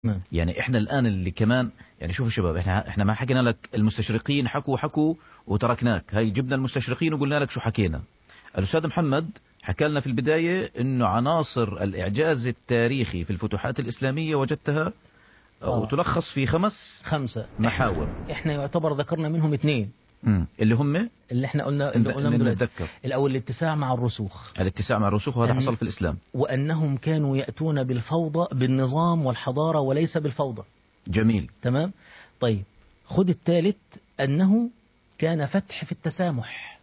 نعم. يعني احنا الآن اللي كمان يعني شوفوا شباب، احنا ما حكينا لك المستشرقين حكوا وتركناك، هاي جبنا المستشرقين وقلنا لك شو حكينا. الأستاذ محمد حكى لنا في البداية انه عناصر الإعجاز التاريخي في الفتوحات الإسلامية وجدتها وتلخص في 5 محاور. احنا يعتبر ذكرنا منهم 2 اللي هم اللي احنا قلنا من دلوقتي. الأول الاتساع مع الرسوخ، وهذا حصل في الإسلام، وأنهم كانوا يأتون بالنظام والحضارة وليس بالفوضى. جميل، تمام. طيب خد الثالث، أنه كان فتح في التسامح.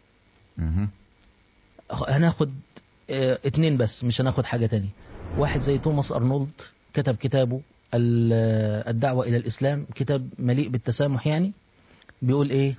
هناخد 2 بس، مش هناخد حاجة تانية. واحد زي توماس أرنولد كتب كتابه الدعوة إلى الإسلام، كتاب مليء بالتسامح. يعني بيقول إيه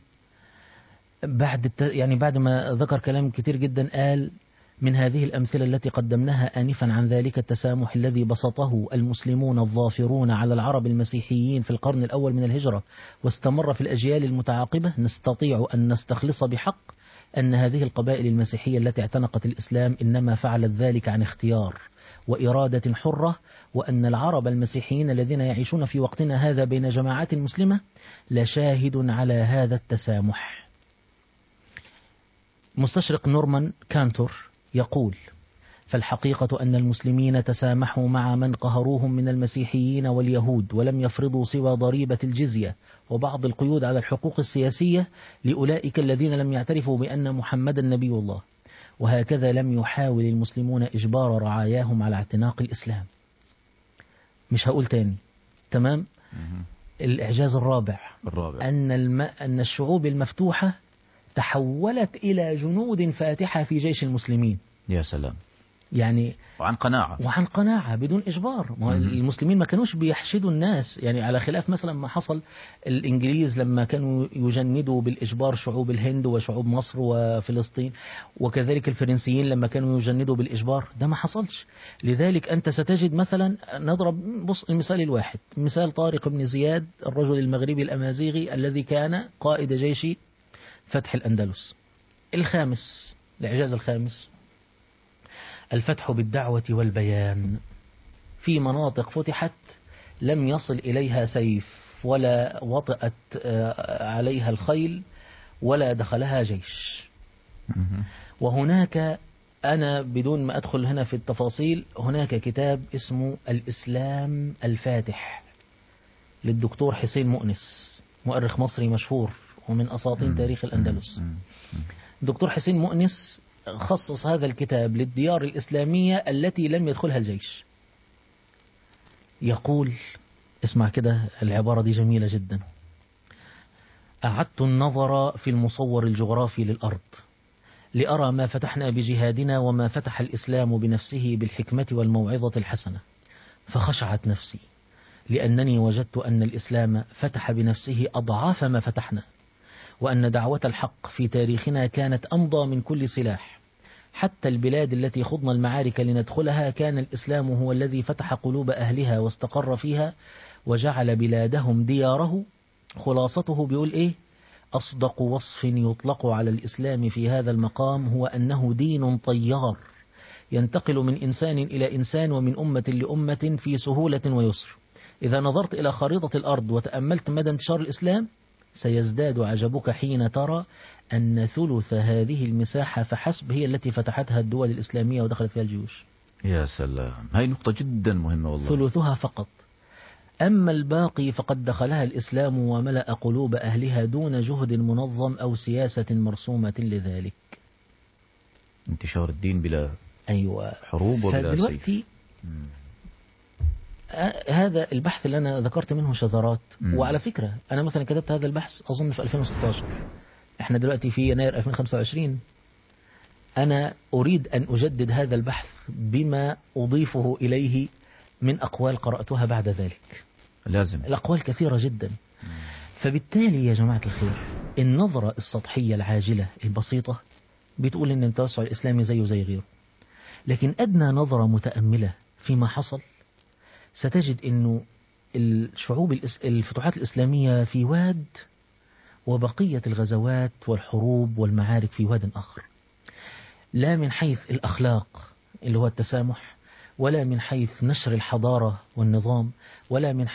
بعد ما ذكر كلام كتير جدا، قال: من هذه الأمثلة التي قدمناها آنفا عن ذلك التسامح الذي بسطه المسلمون الظافرون على العرب المسيحيين في القرن الأول من الهجرة واستمر في الأجيال المتعاقبة، نستطيع أن نستخلص بحق أن هذه القبائل المسيحية التي اعتنقت الإسلام إنما فعلت ذلك عن اختيار وإرادة حرة، وأن العرب المسيحيين الذين يعيشون في وقتنا هذا بين جماعات مسلمة لشاهد على هذا التسامح. مستشرق نورمان كانتور يقول: فالحقيقة أن المسلمين تسامحوا مع من قهروهم من المسيحيين واليهود، ولم يفرضوا سوى ضريبة الجزية وبعض القيود على الحقوق السياسية لأولئك الذين لم يعترفوا بأن محمدا نبي الله، وهكذا لم يحاول المسلمون إجبار رعاياهم على اعتناق الإسلام. مش هقول تاني. تمام. الإعجاز الرابع أن الشعوب المفتوحة تحولت إلى جنود فاتحة في جيش المسلمين. يا سلام. يعني وعن قناعة بدون إجبار. المسلمين ما كانوش بيحشدوا الناس، يعني على خلاف مثلا ما حصل الإنجليز لما كانوا يجندوا بالإجبار شعوب الهند وشعوب مصر وفلسطين، وكذلك الفرنسيين لما كانوا يجندوا بالإجبار. ده ما حصلش. لذلك أنت ستجد مثلا، نضرب المثال الواحد، مثال طارق بن زياد الرجل المغربي الأمازيغي الذي كان قائد جيش فتح الأندلس. الإعجاز الخامس الفتح بالدعوة والبيان في مناطق فتحت لم يصل إليها سيف ولا وطأت عليها الخيل ولا دخلها جيش. وهناك، أنا بدون ما أدخل هنا في التفاصيل، هناك كتاب اسمه الإسلام الفاتح للدكتور حسين مؤنس، مؤرخ مصري مشهور ومن أساطين تاريخ الأندلس. الدكتور حسين مؤنس خصص هذا الكتاب للديار الإسلامية التي لم يدخلها الجيش. يقول، اسمع كده، العبارة دي جميلة جدا: أعدت النظر في المصور الجغرافي للأرض لأرى ما فتحنا بجهادنا وما فتح الإسلام بنفسه بالحكمة والموعظة الحسنة، فخشعت نفسي لأنني وجدت أن الإسلام فتح بنفسه أضعاف ما فتحنا، وأن دعوة الحق في تاريخنا كانت أمضى من كل سلاح. حتى البلاد التي خضنا المعارك لندخلها كان الإسلام هو الذي فتح قلوب أهلها واستقر فيها وجعل بلادهم دياره. خلاصته بيقول إيه؟ أصدق وصف يطلق على الإسلام في هذا المقام هو أنه دين طيار ينتقل من إنسان إلى إنسان ومن أمة لأمة في سهولة ويسر. إذا نظرت إلى خريطة الأرض وتأملت مدى انتشار الإسلام سيزداد عجبك حين ترى أن ثلث هذه المساحة فحسب هي التي فتحتها الدول الإسلامية ودخلت فيها الجيوش. يا سلام، هاي نقطة جدا مهمة والله. ثلثها فقط، أما الباقي فقد دخلها الإسلام وملأ قلوب أهلها دون جهد منظم أو سياسة مرسومة لذلك. انتشار الدين بلا حروب وبلا سيف. هذا البحث اللي أنا ذكرت منه شذرات. وعلى فكرة أنا مثلا كتبت هذا البحث أظن في 2016، احنا دلوقتي في يناير 2025. أنا أريد أن أجدد هذا البحث بما أضيفه إليه من أقوال قرأتها بعد ذلك. لازم. الأقوال كثيرة جدا. فبالتالي يا جماعة الخير، النظرة السطحية العاجلة البسيطة بتقول إن التوسع الإسلامي زيه زي غيره، لكن أدنى نظرة متأملة فيما حصل ستجد أنه الفتوحات الإسلامية في واد، وبقية الغزوات والحروب والمعارك في واد آخر، لا من حيث الأخلاق اللي هو التسامح، ولا من حيث نشر الحضارة والنظام، ولا من